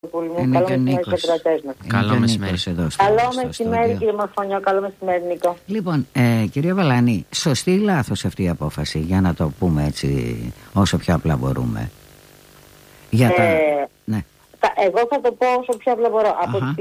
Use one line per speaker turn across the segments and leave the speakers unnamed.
Καλό μεσημέρι στους κρατές μας.
Καλό μεσημέρι.
Καλό μεσημέρι κύριε Μορφωνιό, καλό μεσημέρι Νίκο.
Λοιπόν, κυρία Βαλάνη, σωστή ή λάθος αυτή η απόφαση, για να το πούμε έτσι όσο πιο απλά μπορούμε? Ναι.
Εγώ θα το πω όσο πιο απλά μπορώ.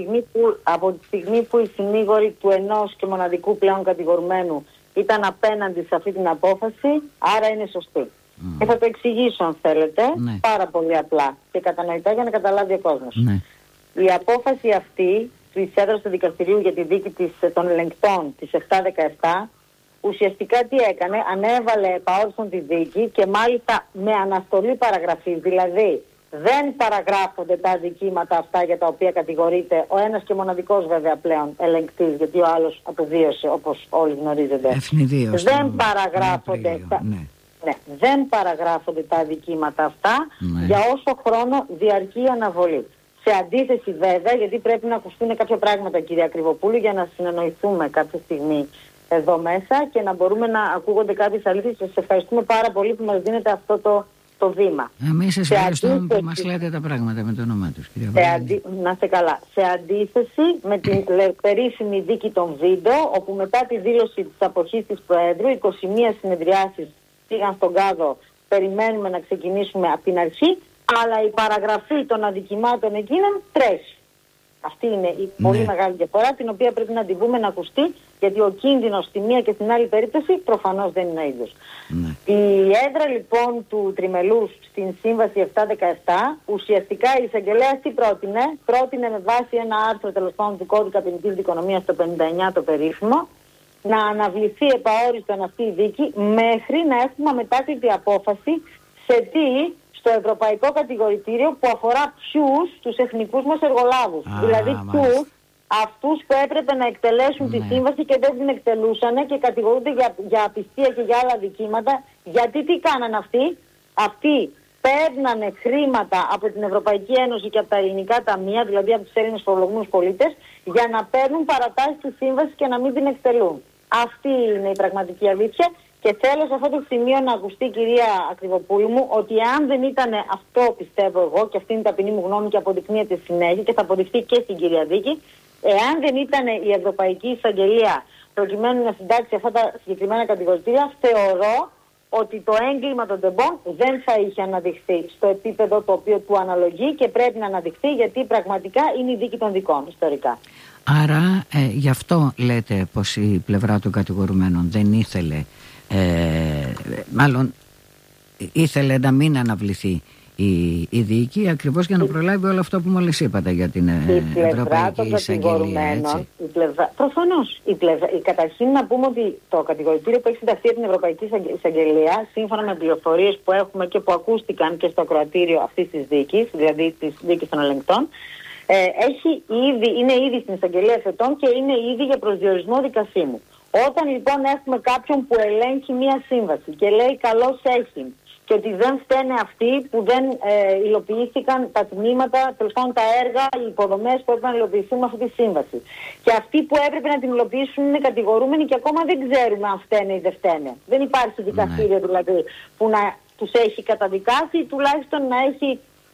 Από τη στιγμή που οι συνήγοροι του ενός και μοναδικού πλέον κατηγορουμένου ήταν απέναντι σε αυτή την απόφαση, άρα είναι σωστή. Και θα το εξηγήσω αν θέλετε, πάρα πολύ απλά και κατανοητά για να καταλάβει ο κόσμος. Η απόφαση αυτή της έδρας του δικαστηρίου για τη δίκη των ελεγκτών της 7-17 ουσιαστικά τι έκανε? Ανέβαλε επαόριστον τη δίκη και μάλιστα με αναστολή παραγραφής, δηλαδή δεν παραγράφονται τα αδικήματα αυτά για τα οποία κατηγορείται ο ένας και μοναδικός βέβαια πλέον ελεγκτής, γιατί ο άλλος αποβίωσε όπως όλοι γνωρίζετε. Δεν παραγράφονται δεν παραγράφονται τα αδικήματα αυτά για όσο χρόνο διαρκεί η αναβολή. Σε αντίθεση βέβαια, γιατί πρέπει να ακουστούν κάποια πράγματα κυρία Κρυβοπούλου για να συνεννοηθούμε κάποια στιγμή εδώ μέσα και να μπορούμε να ακούγονται κάποιες αλήθειες. Σας ευχαριστούμε πάρα πολύ που μας δίνετε αυτό το βήμα.
Εμείς σας ευχαριστούμε που μας λέτε τα πράγματα με το όνομά τους, κυρία Βαλάνη.
Να είστε καλά. Σε αντίθεση με την περίφημη δίκη των βίντεο, όπου μετά τη δήλωση της αποχής της Προέδρου, 21 συνεδριάσεις πήγαν στον κάδο, περιμένουμε να ξεκινήσουμε από την αρχή, αλλά η παραγραφή των αδικημάτων εκείνων τρέχει. Αυτή είναι η πολύ μεγάλη διαφορά, την οποία πρέπει να την πούμε να ακουστεί, γιατί ο κίνδυνος στη μία και στην άλλη περίπτωση προφανώς δεν είναι ο ίδιος. Η έδρα λοιπόν του τριμελούς στην Σύμβαση 7-17, ουσιαστικά η εισαγγελέας τι πρότεινε? Πρότεινε με βάση ένα άρθρο τέλος πάντων του Κώδικα Ποινικής Δικονομίας, το 59 το περίφημο, να αναβληθεί επαόριστον αυτή η δίκη μέχρι να έχουμε αμετάκλητη απόφαση σε τι? Στο Ευρωπαϊκό Κατηγορητήριο, που αφορά ποιους? Τους εθνικούς μας εργολάβους. Δηλαδή αυτούς που έπρεπε να εκτελέσουν τη σύμβαση και δεν την εκτελούσαν και κατηγορούνται για απιστία και για άλλα δικήματα. Γιατί τι κάνανε αυτοί? Αυτοί παίρνανε χρήματα από την Ευρωπαϊκή Ένωση και από τα ελληνικά ταμεία, δηλαδή από τους Έλληνες φορολογούμενους πολίτες, για να παίρνουν παρατάσεις της σύμβασης και να μην την εκτελούν. Αυτή είναι η πραγματική αλήθεια. Και θέλω σε αυτό το σημείο να ακουστεί, κυρία Ακριβοπούλου μου, ότι αν δεν ήταν αυτό, πιστεύω εγώ, και αυτή είναι η ταπεινή μου γνώμη και αποδεικνύεται συνέχεια και θα αποδειχθεί και στην κυρία δίκη, εάν δεν ήταν η Ευρωπαϊκή Εισαγγελία προκειμένου να συντάξει αυτά τα συγκεκριμένα κατηγορητήρια, θεωρώ ότι το έγκλημα των τεμπών δεν θα είχε αναδειχθεί στο επίπεδο το οποίο του αναλογεί και πρέπει να αναδειχθεί, γιατί πραγματικά είναι η δίκη των δικών ιστορικά.
Άρα γι' αυτό λέτε πως η πλευρά των κατηγορουμένων δεν ήθελε, μάλλον ήθελε να μην αναβληθεί η δίκη, ακριβώς για να προλάβει όλο αυτό που μόλις είπατε για την Ευρωπαϊκή Εισαγγελία, έτσι.
Προφανώς. Καταρχήν να πούμε ότι το κατηγορητήριο που έχει συνταχθεί από την Ευρωπαϊκή Εισαγγελία, σύμφωνα με πληροφορίες που έχουμε και που ακούστηκαν και στο ακροατήριο αυτής της δίκης, δηλαδή της δίκης των ελεγκτών, είναι ήδη στην εισαγγελία εφετών και είναι ήδη για προσδιορισμό δικασίμου. Όταν λοιπόν έχουμε κάποιον που ελέγχει μία σύμβαση και λέει καλώς έχει και ότι δεν φταίνε αυτοί που δεν υλοποιήθηκαν τα τμήματα, τέλος πάντων τα έργα, οι υποδομές που έπρεπε να υλοποιηθούν με αυτή τη σύμβαση, και αυτοί που έπρεπε να την υλοποιήσουν είναι κατηγορούμενοι και ακόμα δεν ξέρουμε αν φταίνε ή δεν φταίνε. Δεν υπάρχει δικαστήριο δηλαδή που να τους έχει καταδικάσει ή τουλάχιστον να έχει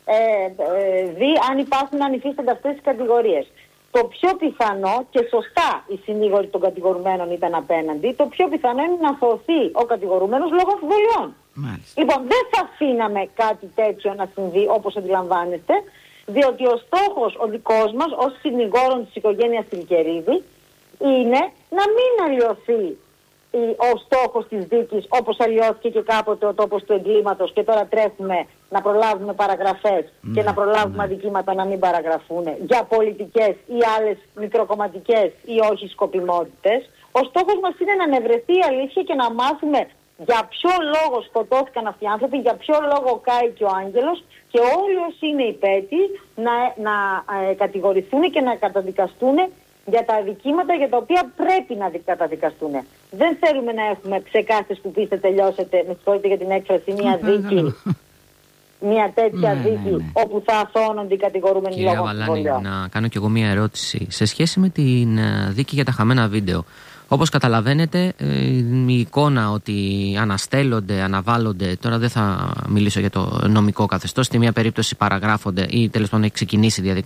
δει αν υπάρχουν, αν υφίστανται αυτές τις κατηγορίες. Το πιο πιθανό, και σωστά οι συνήγοροι των κατηγορουμένων ήταν απέναντι, το πιο πιθανό είναι να αθωωωθεί ο κατηγορούμενος λόγω αμφιβολιών. Λοιπόν, δεν θα αφήναμε κάτι τέτοιο να συμβεί, όπως αντιλαμβάνεστε, διότι ο στόχος ο δικός μας ως συνηγόρων της οικογένειας Τρικερίδη είναι να μην αλλοιωθεί ο στόχος της δίκης, όπως αλλοιώθηκε και κάποτε ο τόπος του εγκλήματος και τώρα τρέχουμε να προλάβουμε παραγραφές και να προλάβουμε αδικήματα να μην παραγραφούν για πολιτικές ή άλλες μικροκομματικές ή όχι σκοπιμότητες. Ο στόχος μας είναι να ανεβρεθεί η αλήθεια και να μάθουμε για ποιο λόγο σκοτώθηκαν αυτοί οι άνθρωποι, για ποιο λόγο κάει και ο άγγελος, και όλοι όσοι είναι υπέτειοι να κατηγορηθούν και να καταδικαστούν για τα αδικήματα για τα οποία πρέπει να καταδικαστούν. Δεν θέλουμε να έχουμε ψεκάστες που πείστε τελειώσετε, με συγχωρείτε για την έκφραση, μια δίκη, μια τέτοια δίκη όπου θα αθώωνονται οι κατηγορούμενοι λόγω αμφιβολιών.
Να κάνω κι εγώ μια ερώτηση. Σε σχέση με την δίκη για τα χαμένα βίντεο, Όπως καταλαβαίνετε, η εικόνα ότι αναστέλλονται, αναβάλλονται, τώρα δεν θα μιλήσω για το νομικό καθεστώς, στη μία περίπτωση παραγράφονται ή τέλος πάντων έχει ξεκινήσει η διαδικασία